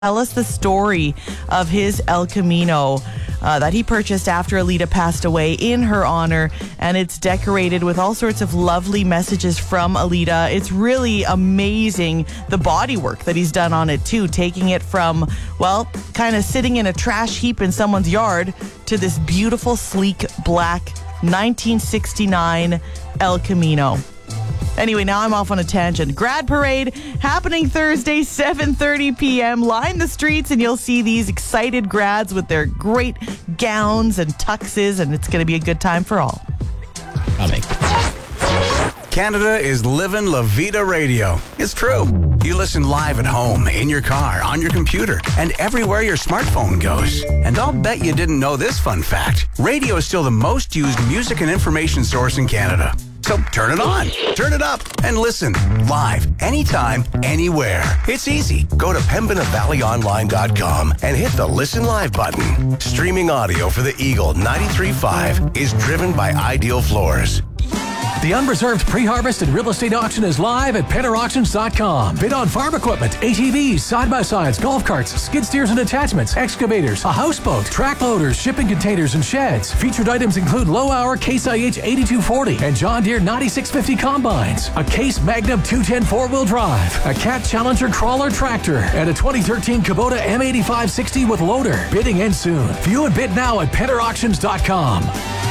Tell us the story of his El Camino that he purchased after Alita passed away in her honor, and it's decorated with all sorts of lovely messages from Alita. It's really amazing, the bodywork that he's done on it too, taking it from, well, kind of sitting in a trash heap in someone's yard to this beautiful, sleek, black 1969 El Camino. Anyway, now I'm off on a tangent. Grad Parade happening Thursday, 7:30 p.m. Line the streets and you'll see these excited grads with their great gowns and tuxes, and it's going to be a good time for all. Coming. Canada is living La Vida Radio. It's true. You listen live at home, in your car, on your computer, and everywhere your smartphone goes. And I'll bet you didn't know this fun fact. Radio is still the most used music and information source in Canada. So turn it on, turn it up, and listen live, anytime, anywhere. It's easy. Go to pembinavalleyonline.com and hit the Listen Live button. Streaming audio for the Eagle 93.5 is driven by Ideal Floors. The unreserved pre-harvest and real estate auction is live at PennerAuctions.com. Bid on farm equipment, ATVs, side-by-sides, golf carts, skid steers and attachments, excavators, a houseboat, track loaders, shipping containers, and sheds. Featured items include low-hour Case IH 8240 and John Deere 9650 combines, a Case Magnum 210 4-wheel drive, a Cat Challenger crawler tractor, and a 2013 Kubota M8560 with loader. Bidding ends soon. View and bid now at PennerAuctions.com.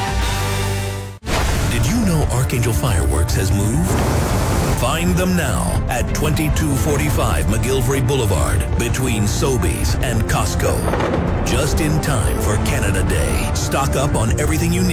Did you know Archangel Fireworks has moved? Find them now at 2245 McGillivray Boulevard between Sobeys and Costco. Just in time for Canada Day. Stock up on everything you need.